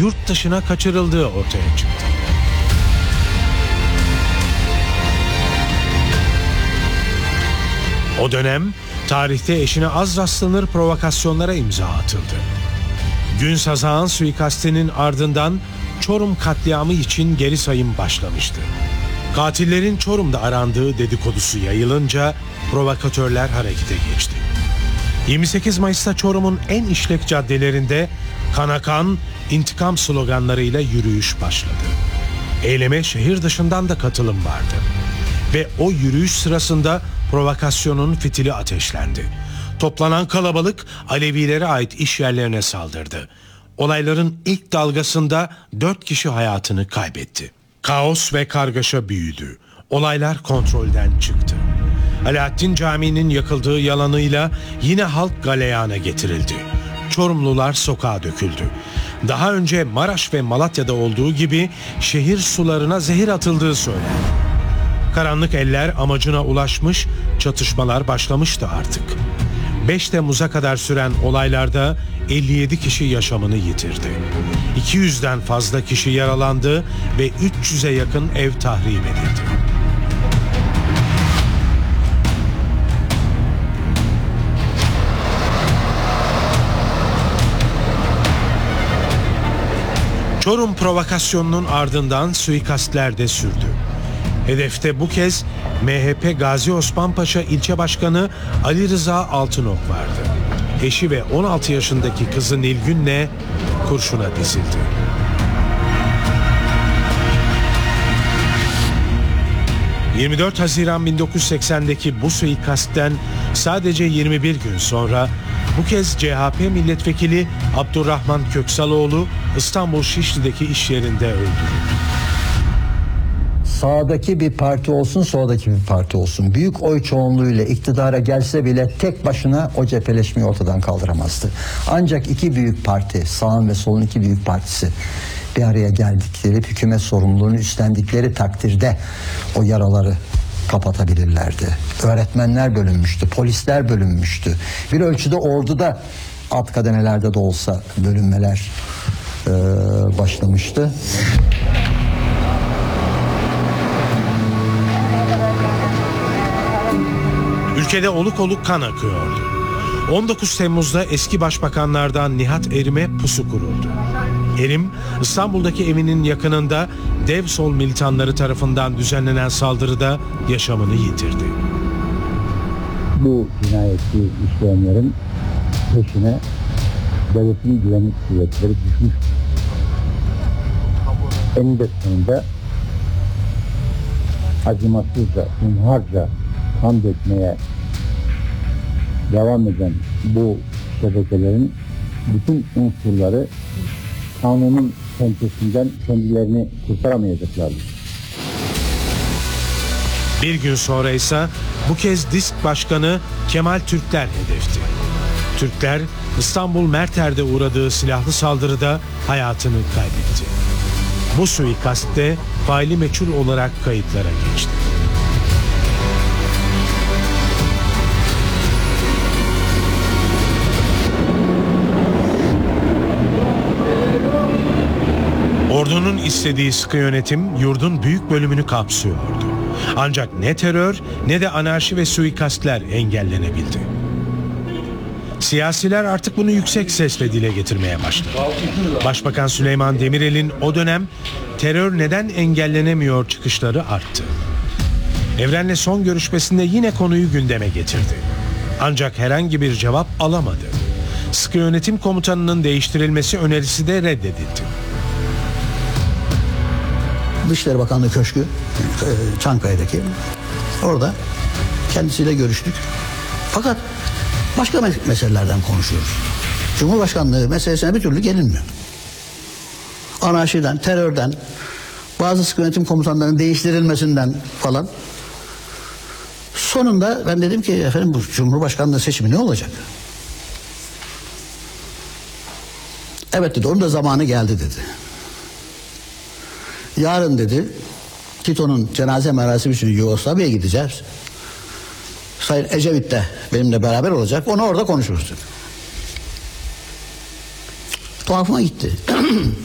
yurt dışına kaçırıldığı ortaya çıktı. O dönem tarihte eşine az rastlanır provokasyonlara imza atıldı. Günsazağan suikastinin ardından Çorum katliamı için geri sayım başlamıştı. Katillerin Çorum'da arandığı dedikodusu yayılınca provokatörler harekete geçti. 28 Mayıs'ta Çorum'un en işlek caddelerinde "Kana kan, intikam" sloganlarıyla yürüyüş başladı. Eyleme şehir dışından da katılım vardı. Ve o yürüyüş sırasında provokasyonun fitili ateşlendi. Toplanan kalabalık Alevilere ait iş yerlerine saldırdı. Olayların ilk dalgasında 4 kişi hayatını kaybetti. Kaos ve kargaşa büyüdü. Olaylar kontrolden çıktı. Alaaddin Camii'nin yakıldığı yalanıyla yine halk galeyana getirildi. Çorumlular sokağa döküldü. Daha önce Maraş ve Malatya'da olduğu gibi şehir sularına zehir atıldığı söylendi. Karanlık eller amacına ulaşmış, çatışmalar başlamıştı artık. 5 Temmuz'a kadar süren olaylarda 57 kişi yaşamını yitirdi. 200'den fazla kişi yaralandı ve 300'e yakın ev tahrip edildi. Çorum provokasyonunun ardından suikastler de sürdü. Hedefte bu kez MHP Gazi Osman Paşa İlçe Başkanı Ali Rıza Altınok vardı. Eşi ve 16 yaşındaki kızı Nilgün'le kurşuna dizildi. ...24 Haziran 1980'deki bu suikastten sadece 21 gün sonra... ...bu kez CHP milletvekili Abdurrahman Köksaloğlu... ...İstanbul Şişli'deki iş yerinde öldürüldü. Sağdaki bir parti olsun, soldaki bir parti olsun, büyük oy çoğunluğuyla iktidara gelse bile tek başına o cepheleşmeyi ortadan kaldıramazdı. Ancak iki büyük parti, sağın ve solun iki büyük partisi bir araya geldikleri, hükümet sorumluluğunu üstlendikleri takdirde o yaraları kapatabilirlerdi. Öğretmenler bölünmüştü, polisler bölünmüştü. Bir ölçüde orduda alt kademelerde de olsa bölünmeler başlamıştı. Ülkede oluk oluk kan akıyordu. 19 Temmuz'da eski başbakanlardan Nihat Erim'e pusu kuruldu. Erim, İstanbul'daki evinin yakınında Dev Sol militanları tarafından düzenlenen saldırıda yaşamını yitirdi. Bu cinayeti işleyenlerin peşine devletin güvenlik kuvvetleri düşmüş. Eninde sonunda acımasızca, hunharca kan dökmeye devam eden bu şebekelerin bütün unsurları kanunun pençesinden kendilerini kurtaramayacaklardır. Bir gün sonra ise bu kez DİSK Başkanı Kemal Türkler hedefti. Türkler İstanbul Merter'de uğradığı silahlı saldırıda hayatını kaybetti. Bu suikastte faili meçhul olarak kayıtlara geçti. Ordunun istediği sıkı yönetim yurdun büyük bölümünü kapsıyordu. Ancak ne terör ne de anarşi ve suikastler engellenebildi. Siyasiler artık bunu yüksek sesle dile getirmeye başladı. Başbakan Süleyman Demirel'in o dönem terör neden engellenemiyor çıkışları arttı. Evren'le son görüşmesinde yine konuyu gündeme getirdi. Ancak herhangi bir cevap alamadı. Sıkı yönetim komutanının değiştirilmesi önerisi de reddedildi. Dışişleri Bakanlığı Köşkü Çankaya'daki, orada kendisiyle görüştük. Fakat başka meselelerden konuşuyoruz. Cumhurbaşkanlığı meselesine bir türlü gelinmiyor. Anarşiden, terörden, bazı sıkı yönetim komutanlarının değiştirilmesinden falan. Sonunda ben dedim ki efendim bu Cumhurbaşkanlığı seçimi ne olacak? Evet dedi, onun da zamanı geldi dedi. Yarın dedi Tito'nun cenaze merasimi için Yugoslavya'ya gideceğiz. Sayın Ecevit de benimle beraber olacak. Onu orada konuşuruz dedi. Tuhafıma gitti.